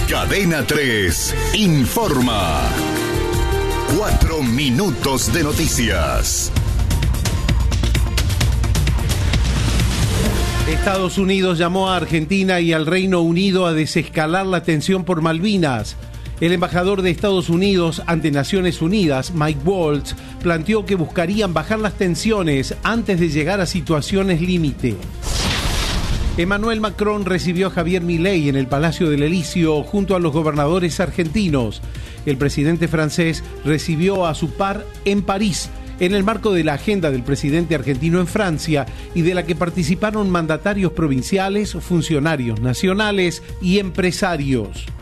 Cadena 3 informa. 4 minutos de noticias. Estados Unidos llamó a Argentina y al Reino Unido a desescalar la tensión por Malvinas. El embajador de Estados Unidos ante Naciones Unidas, Mike Waltz, planteó que buscarían bajar las tensiones antes de llegar a situaciones límite. Emmanuel Macron recibió a Javier Milei en el Palacio del Elíseo junto a los gobernadores argentinos. El presidente francés recibió a su par en París, en el marco de la agenda del presidente argentino en Francia y de la que participaron mandatarios provinciales, funcionarios nacionales y empresarios.